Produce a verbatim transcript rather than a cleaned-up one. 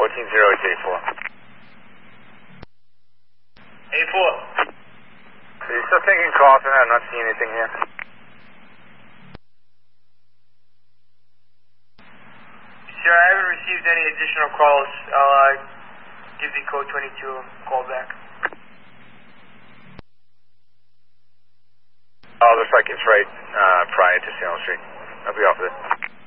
fourteen zero, it's A four. A four. So you're still taking calls, and I'm not seeing anything here. Sir, I haven't received any additional calls. I'll uh, give the code twenty-two a call back. Oh, looks like it's right uh, prior to Salem Street. I'll be off of it.